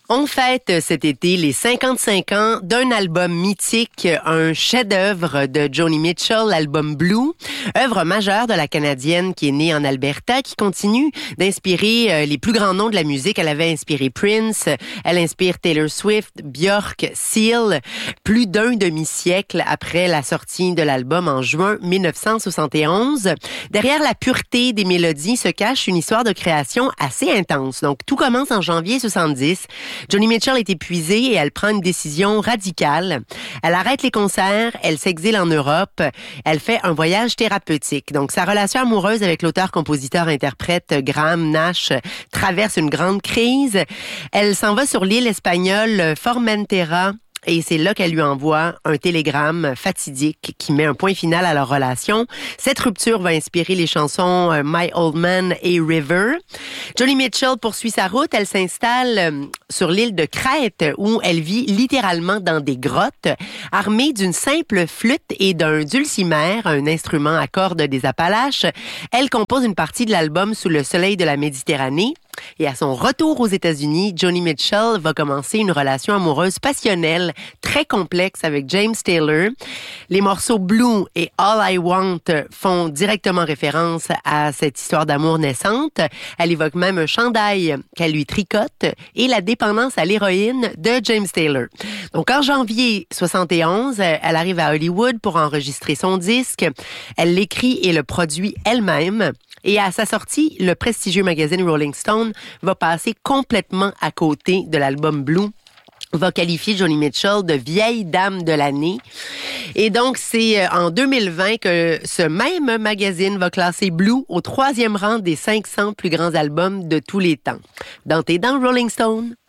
On fête cet été les 55 ans d'un album mythique, un chef-d'œuvre de Joni Mitchell, l'album Blue, œuvre majeure de la Canadienne qui est née en Alberta, qui continue d'inspirer les plus grands noms de la musique. Elle avait inspiré Prince, elle inspire Taylor Swift, Björk, Seal, plus d'un demi-siècle après la sortie de l'album en juin 1971. Derrière la pureté des mélodies se cache une histoire de création assez intense. Donc, tout commence en janvier 70. Joni Mitchell est épuisée et elle prend une décision radicale. Elle arrête les concerts, elle s'exile en Europe, elle fait un voyage thérapeutique. Donc, sa relation amoureuse avec l'auteur-compositeur-interprète Graham Nash traverse une grande crise. Elle s'en va sur l'île espagnole Formentera. Et c'est là qu'elle lui envoie un télégramme fatidique qui met un point final à leur relation. Cette rupture va inspirer les chansons My Old Man et River. Joni Mitchell poursuit sa route. Elle s'installe sur l'île de Crète où elle vit littéralement dans des grottes, armée d'une simple flûte et d'un dulcimer, un instrument à cordes des Appalaches. Elle compose une partie de l'album Sous le soleil de la Méditerranée. Et à son retour aux États-Unis, Joni Mitchell va commencer une relation amoureuse passionnelle, très complexe avec James Taylor. Les morceaux Blue et All I Want font directement référence à cette histoire d'amour naissante. Elle évoque même un chandail qu'elle lui tricote et la dépendance à l'héroïne de James Taylor. Donc en janvier 71, elle arrive à Hollywood pour enregistrer son disque. Elle l'écrit et le produit elle-même. Et à sa sortie, le prestigieux magazine Rolling Stone va passer complètement à côté de l'album Blue, va qualifier Joni Mitchell de vieille dame de l'année. Et donc, c'est en 2020 que ce même magazine va classer Blue au 3e rang des 500 plus grands albums de tous les temps. Dans tes dents, Rolling Stone.